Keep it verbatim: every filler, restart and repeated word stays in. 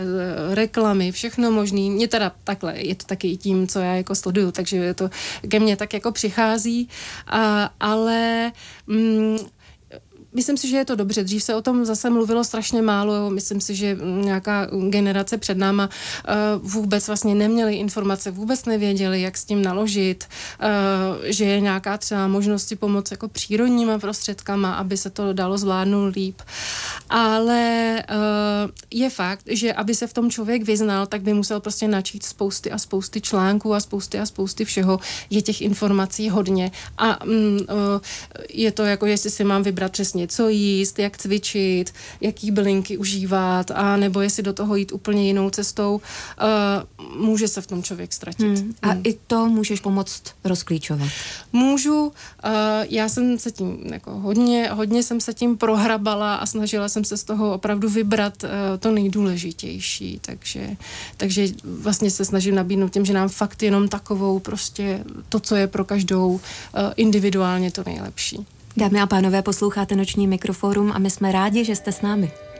reklamy, všechno možný. Mně teda takhle, je to taky tím, co já jako sleduju, takže to ke mně tak jako přichází, a, ale mm, myslím si, že je to dobře. Dřív se o tom zase mluvilo strašně málo. Myslím si, že nějaká generace před náma uh, vůbec vlastně neměli informace, vůbec nevěděli, jak s tím naložit, uh, že je nějaká třeba možnosti pomoct jako přírodníma prostředkama, aby se to dalo zvládnout líp. Ale uh, je fakt, že aby se v tom člověk vyznal, tak by musel prostě načít spousty a spousty článků a spousty a spousty všeho. Je těch informací hodně. A um, uh, je to jako, jestli si mám vybrat přesně co jíst, jak cvičit, jaký bylinky užívat, a nebo jestli do toho jít úplně jinou cestou, uh, může se v tom člověk ztratit. Hmm. A hmm. i to můžeš pomoct rozklíčovat? Můžu. Uh, já jsem se tím jako hodně, hodně jsem se tím prohrabala a snažila jsem se z toho opravdu vybrat uh, to nejdůležitější, takže, takže vlastně se snažím nabídnout těm, že nám fakt jenom takovou prostě to, co je pro každou uh, individuálně to nejlepší. Dámy a pánové, posloucháte Noční Mikrofórum a my jsme rádi, že jste s námi.